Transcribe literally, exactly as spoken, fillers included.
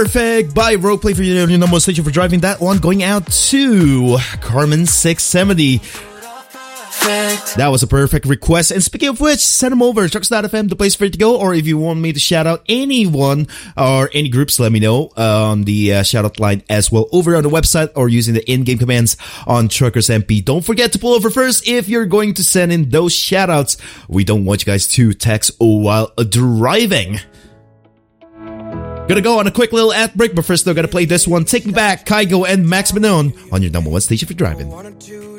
Perfect by Roleplay for your number one station for driving. That one going out to Carmen six seventy. That was a perfect request. And speaking of which, send them over. Trucks dot f m, the place for you to go. Or if you want me to shout out anyone or any groups, let me know on the uh, shout out line as well over on the website or using the in-game commands on Truckers M P. Don't forget to pull over first if you're going to send in those shout outs. We don't want you guys to text while driving. Gonna go on a quick little ad break, but first though, gotta play this one. Take Me Back, Kygo and Max Manon on your number one station for driving.